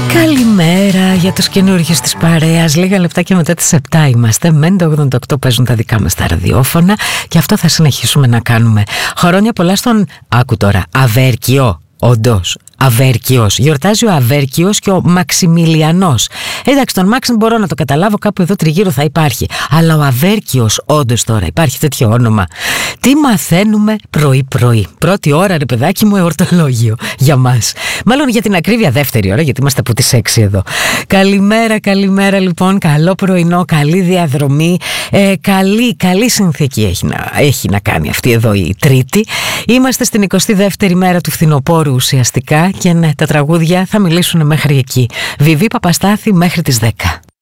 Καλημέρα για τους καινούργιους της παρέας. Λίγα λεπτάκια μετά τις 7 είμαστε. Μεν το 88 παίζουν τα δικά μας τα ραδιόφωνα και αυτό θα συνεχίσουμε να κάνουμε. Χρόνια πολλά στον, άκου τώρα, Αβέρκιο. Όντως, Αβέρκιος. Γιορτάζει ο Αβέρκιος και ο Μαξιμιλιανός. Εντάξει, τον Μάξ μπορώ να το καταλάβω, κάπου εδώ τριγύρω θα υπάρχει. Αλλά ο Αβέρκιος, όντως τώρα υπάρχει τέτοιο όνομα. Τι μαθαίνουμε πρωί-πρωί. Πρώτη ώρα, ρε παιδάκι μου, εορτολόγιο για μας. Μάλλον για την ακρίβεια δεύτερη ώρα, γιατί είμαστε από τις 6 εδώ. Καλημέρα λοιπόν. Καλό πρωινό, καλή διαδρομή. Καλή συνθήκη έχει να κάνει αυτή εδώ η Τρίτη. Είμαστε στην 22η μέρα του φθινοπόρου ουσιαστικά και ναι, τα τραγούδια θα μιλήσουν μέχρι εκεί. Βιβί Παπαστάθη μέχρι τις 10.